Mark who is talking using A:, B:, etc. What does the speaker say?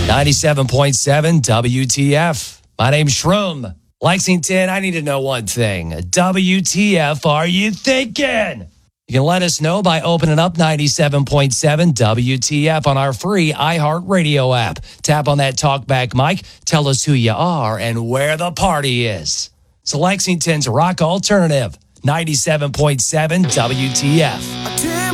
A: 97.7 WTF. My name's Shroom. Lexington, I need to know one thing. WTF are you thinking? You can let us know by opening up 97.7 WTF on our free iHeartRadio app. Tap on that talkback mic, tell us who you are and where the party is. It's Lexington's rock alternative, 97.7 WTF.